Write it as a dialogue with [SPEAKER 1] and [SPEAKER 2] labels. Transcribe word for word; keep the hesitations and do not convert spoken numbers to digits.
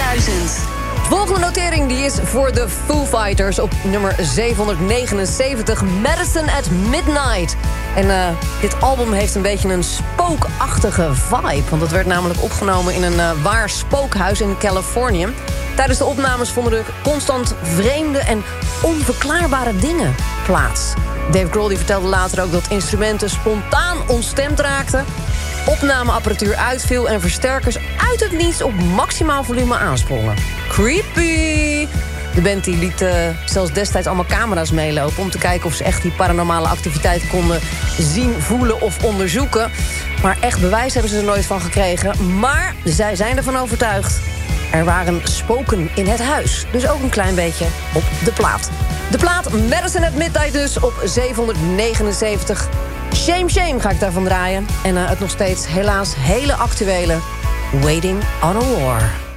[SPEAKER 1] duizend.
[SPEAKER 2] Volgende notering die is voor de Foo Fighters op nummer zevenhonderdnegenenzeventig. Madison at Midnight. En uh, dit album heeft een beetje een spookachtige vibe. Want het werd namelijk opgenomen in een uh, waar spookhuis in Californië. Tijdens de opnames vonden er constant vreemde en onverklaarbare dingen plaats. Dave Grohl die vertelde later ook dat instrumenten spontaan ontstemd raakten, opnameapparatuur uitviel en versterkers uit het niets op maximaal volume aansprongen. Creepy! De band die liet uh, zelfs destijds allemaal camera's meelopen om te kijken of ze echt die paranormale activiteit konden zien, voelen of onderzoeken. Maar echt bewijs hebben ze er nooit van gekregen. Maar zij zijn ervan overtuigd. Er waren spoken in het huis. Dus ook een klein beetje op de plaat. De plaat Madison at Midnight dus op zevenhonderdnegenenzeventig. Shame Shame ga ik daarvan draaien. En uh, het nog steeds helaas hele actuele Waiting on a War.